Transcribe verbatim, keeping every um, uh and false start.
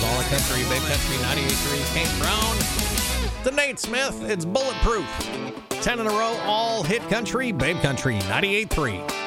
All the country, Babe Country ninety-eight point three. Kane Brown. The Nate Smith. It's Bulletproof. ten in a row, all hit country, Babe Country ninety-eight point three.